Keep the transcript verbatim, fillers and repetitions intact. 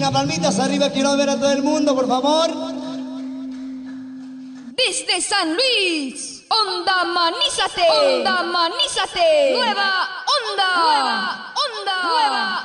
las palmitas arriba, quiero ver a todo el mundo, por favor. Desde San Luis, Onda Manízate, Onda Manízate, nueva onda, nueva onda, nueva